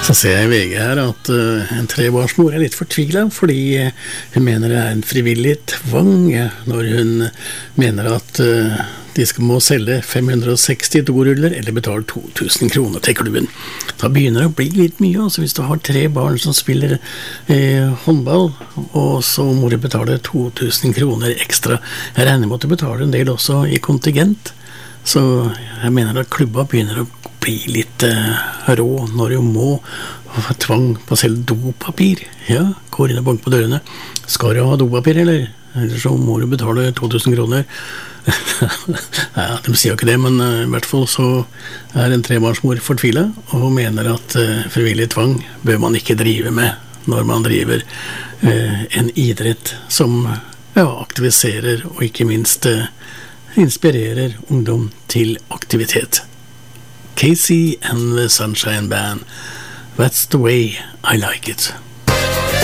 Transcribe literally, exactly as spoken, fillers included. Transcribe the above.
Så ser jeg i V G her at uh, en trebarnsmor er litt fortvilet, fordi uh, hun mener det er en frivillig tvang ja, når hun mener at uh, de skal må selge fem hundre og seksti doruller eller betale to tusen kroner til klubben. Da begynner det å bli litt mye, altså hvis du har tre barn som spiller uh, håndball, og så må du betale to tusen kroner ekstra. Jeg regner med at du betaler en del også i kontingent, så jeg mener at klubba begynner å bli litt uh, rå når du må ha tvang på selv dopapir. Ja, går inn og bank på dørene. Skal du ha dopapir, eller? Eller så må du betale to tusen kroner. Ja, de sier jo ikke det, men uh, i hvert fall så er en trebarnsmor fortvilet, og mener at uh, frivillig tvang bør man ikke drive med når man driver uh, en idrett som ja, aktiviserer og ikke minst uh, inspirerer ungdom til aktivitet. Casey and the Sunshine Band. That's the way I like it.